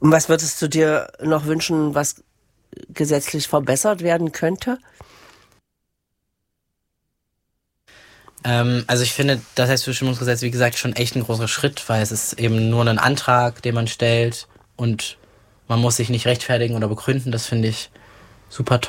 Und was würdest du dir noch wünschen, was gesetzlich verbessert werden könnte? Also ich finde das Selbstbestimmungsgesetz, wie gesagt, schon echt ein großer Schritt, weil es ist eben nur ein Antrag, den man stellt und man muss sich nicht rechtfertigen oder begründen. Das finde ich super toll.